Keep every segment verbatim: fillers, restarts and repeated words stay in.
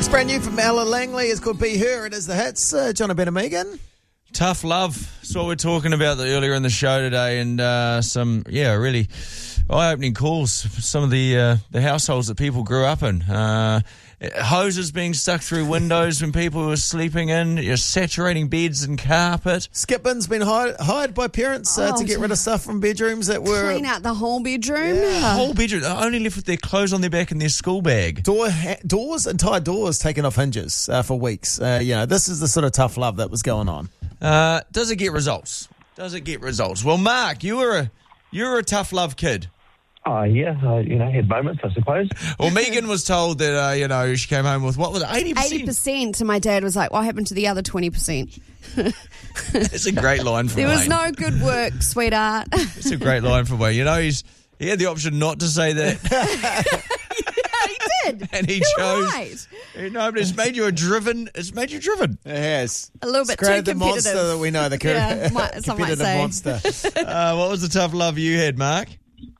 It's brand new from Ella Langley. It's called Be Her. It is the hits. Uh, John and Megan. Tough love. That's what we're talking about earlier in the show today, and uh, some, yeah, really eye-opening calls for some of the uh, the households that people grew up in. Uh, hoses being stuck through windows when people were sleeping in, you're saturating beds and carpet. Skip bins been hired, hired by parents uh, Oh, to get rid of stuff from bedrooms that were... Clean out the whole bedroom. Yeah. The whole bedroom, they're only left with their clothes on their back and their school bag. Door ha- doors, entire doors taken off hinges uh, for weeks. Uh, you know, this is the sort of tough love that was going on. Uh, does it get results? Does it get results? Well, Mark, you were a you were a tough love kid. Oh, yeah, uh, you know, had moments, I suppose. Well, Megan was told that, uh, you know, she came home with, what was it, eighty percent? eighty percent. And my dad was like, what happened to the other twenty percent? It's a great line from There was Wayne. no good work, sweetheart. It's a great line from Wayne. You know, he's he had the option not to say that, Yeah, he did. and he You're chose. right. You know, but it's made you a driven. It's made you driven. It has. A little It's bit too created the competitive. monster that we know, the Yeah, might- some might competitive say. monster. Uh, what was the tough love you had, Mark?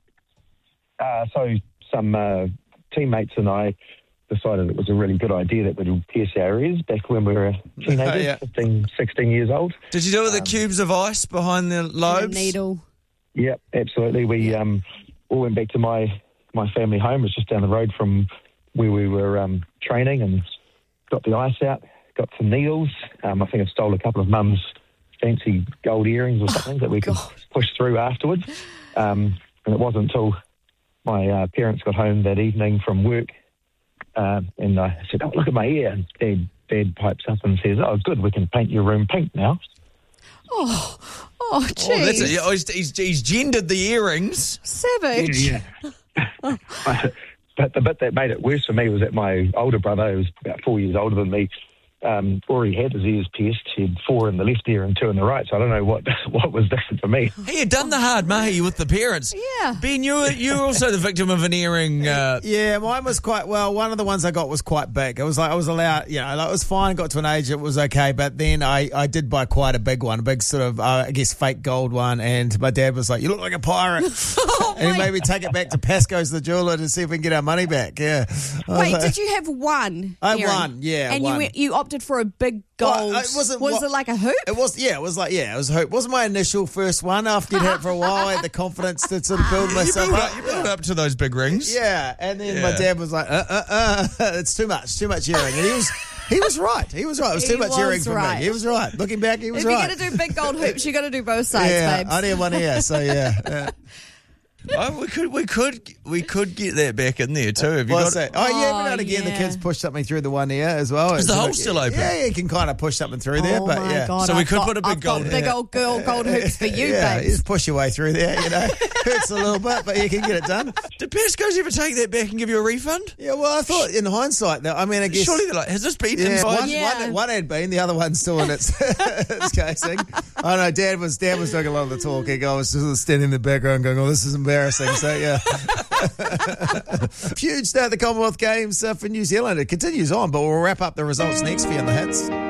Uh, so some uh, teammates and I decided it was a really good idea that we'd pierce our ears back when we were teenagers, Yeah. fifteen, sixteen years old. Did you do it with the cubes of ice behind the And a lobes? needle. Yep, absolutely. We um, all went back to my, my family home. It was just down the road from where we were um, training, and got the ice out, got some needles. Um, I think I stole a couple of mum's fancy gold earrings or something that we could God. push through afterwards. Um, and it wasn't until my uh, parents got home that evening from work, uh, and I said, "Oh, look at my ear." And Dad, Dad pipes up and says, "Oh, good, we can paint your room pink now." Oh, oh, jeez. Oh, that's it. Yeah, he's, he's, he's gendered the earrings. Savage. Yeah. but, but the bit that made it worse for me was that my older brother, who was about four years older than me, um, already had his ears pierced. He had four in the left ear and two in the right, so I don't know what what was different for me. He had done the hard mahi with the parents. Yeah. Ben, you were, you were also the victim of an earring. Uh, Yeah, mine was quite, well, one of the ones I got was quite big. It was like, I was allowed, you know, like it was fine, got to an age, it was okay, but then I, I did buy quite a big one, a big sort of, uh, I guess, fake gold one, and my dad was like, "You look like a pirate." Oh, And he my- made me take it back to Pasco's, the jeweler, to see if we can get our money back, yeah. I was Wait, like- did you have one? I had earring? one, yeah, And one. you went, you opted for a big Well, gold. it wasn't was what- it like a hoop? It was, yeah, it was like, yeah, it was a hoop. It wasn't my initial first one. After you'd had it for a while, I had the confidence to sort of build you, myself build up. up, you build up to those big rings. Yeah, and then Yeah. my dad was like, uh, uh, uh, it's too much, too much earring. And he was, he was right. He was right. It was He too much was earring for right. me. He was right. Looking back, he was if you're right. going to do big gold hoops, you got to do both sides, yeah, babes. I only had one ear, so yeah. yeah. Oh, we could, we could, we could get that back in there too. Have you What's got? that? Oh, yeah, every now Oh, and again, the yeah. kids push something through the one ear as well. Is the It's hole like- still open? Yeah, you can kind of push something through there, oh but my yeah. God, So we I've could got, put a big I've got gold- big Yeah. old girl gold hoops for you, yeah, you babes. just push your way through there, you know. Hurts a little bit, but you can get it done. Did Pasco's ever take that back and give you a refund? Yeah, well, I thought in hindsight, though, I mean, I guess... Surely they're like, has this been Yeah, inside? one, Yeah. one, one had been, the other one's still in its, its casing. I know, Dad was Dad was doing a lot of the talking. I was just standing in the background going, "Oh, this is embarrassing." So, yeah. Huge day at the Commonwealth Games uh, for New Zealand. It continues on, but we'll wrap up the results next for you on the hits.